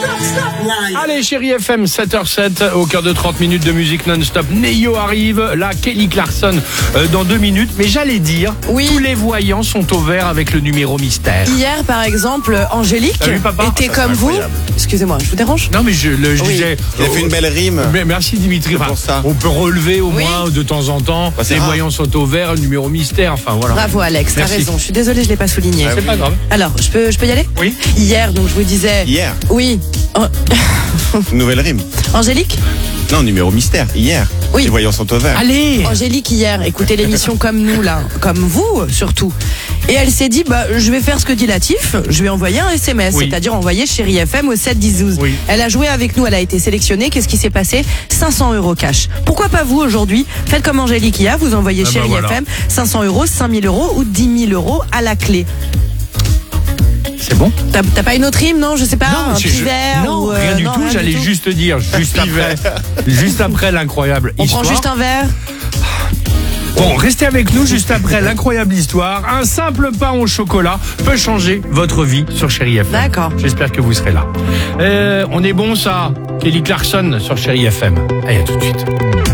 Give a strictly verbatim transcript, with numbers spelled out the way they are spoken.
Allez, chérie F M, sept heures sept, au cœur de trente minutes de musique non-stop. Neo arrive, là, Kelly Clarkson euh, dans deux minutes. Mais j'allais dire, oui. tous les voyants sont au vert avec le numéro mystère. Hier, par exemple, Angélique Salut, papa. était Ça, comme vous. incroyable. Excusez-moi, je vous dérange? Non, mais je, le, je Oui. disais... Il a fait une belle rime. Mais merci Dimitri. C'est pour ça. On peut relever au Oui. moins de temps en temps. Bah, c'est les rare. voyants sont au vert, le numéro mystère. Enfin voilà. Bravo Alex, t'as Merci. raison. Je suis désolée, je l'ai pas souligné. Ah C'est oui. pas grave. Alors, je peux, je peux y aller? Oui. Hier, donc je vous disais. Hier, Oui. An- nouvelle rime. Angélique? Non, numéro mystère. Hier. Oui. Les voyants sont au vert. Allez. Angélique hier, écoutez l'émission comme nous là, comme vous surtout. Et elle s'est dit, bah, je vais faire ce que dit Latif, je vais envoyer un S M S, Oui. c'est-à-dire envoyer Chérie F M au sept dix douze. Oui. Elle a joué avec nous, elle a été sélectionnée. Qu'est-ce qui s'est passé? cinq cents euros cash. Pourquoi pas vous aujourd'hui? Faites comme Angélique hier, vous envoyez Ah bah Chérie voilà. F M, cinq cents euros, cinq mille euros ou dix mille euros à la clé. C'est bon? T'as t'as pas une autre rime, non? Je sais pas, un je- petit je- verre non, ou, euh, rien du non, tout. rien J'allais du tout. juste dire, juste après, juste après l'incroyable On histoire. prend juste un verre. Bon, restez avec nous juste après l'incroyable histoire. Un simple pain au chocolat peut changer votre vie sur Chérie F M. D'accord. J'espère que vous serez là. Euh, on est bon ça, Kelly Clarkson sur Chérie F M. Allez, à tout de suite.